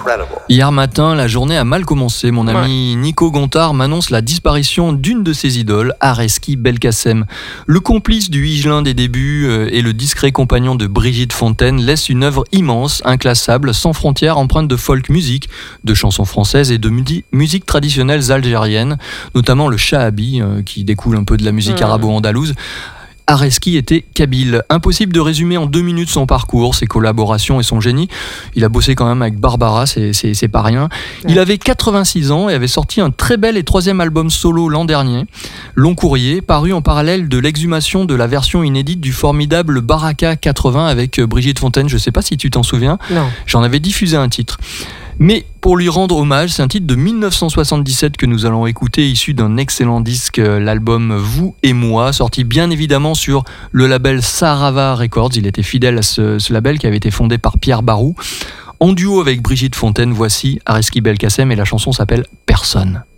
Hier matin, la journée a mal commencé. Mon ami Nico Gontard m'annonce la disparition d'une de ses idoles, Areski Belkacem. Le complice du Higelin des débuts et le discret compagnon de Brigitte Fontaine laisse une œuvre immense, inclassable, sans frontières, empreinte de folk music, de chansons françaises et de musique traditionnelles algériennes, notamment le shahabi, qui découle un peu de la musique arabo-andalouse. Areski était kabyle. Impossible de résumer en 2 minutes son parcours, ses collaborations et son génie. Il a bossé quand même avec Barbara, c'est pas rien. Il avait 86 ans et avait sorti un très bel et 3e album solo l'an dernier, Long Courrier, paru en parallèle de l'exhumation de la version inédite du formidable Baraka 80 avec Brigitte Fontaine. Je sais pas si tu t'en souviens. Non. J'en avais diffusé un titre. Mais pour lui rendre hommage, c'est un titre de 1977 que nous allons écouter, issu d'un excellent disque, l'album Vous et Moi, sorti bien évidemment sur le label Sarava Records. Il était fidèle à ce label qui avait été fondé par Pierre Barou. En duo avec Brigitte Fontaine, voici Areski Belkacem et la chanson s'appelle Personne.